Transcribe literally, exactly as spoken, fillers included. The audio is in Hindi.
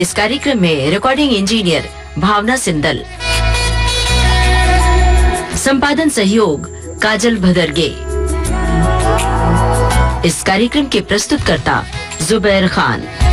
इस कार्यक्रम में रिकॉर्डिंग इंजीनियर भावना सिंदल, संपादन सहयोग काजल भदरगे। इस कार्यक्रम के प्रस्तुतकर्ता जुबैर खान।